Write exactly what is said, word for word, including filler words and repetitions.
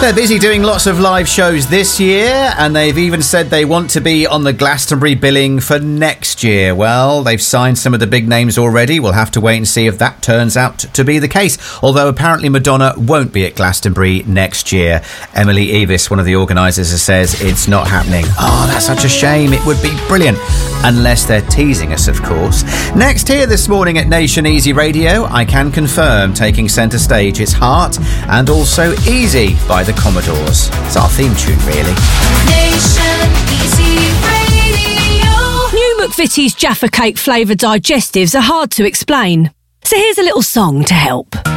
They're busy doing lots of live shows this year, and they've even said they want to be on the Glastonbury billing for next year. Well, they've signed some of the big names already. We'll have to wait and see if that turns out to be the case. Although apparently Madonna won't be at Glastonbury next year. Emily Evis, one of the organisers, says it's not happening. Oh, that's such a shame. It would be brilliant. Unless they're teasing us, of course. Next here this morning at Nation Easy Radio, I can confirm taking centre stage it's Heart and also Easy by the Commodores. It's our theme tune, really. Nation Easy Radio. New McVitie's Jaffa Cake flavoured digestives are hard to explain. So here's a little song to help.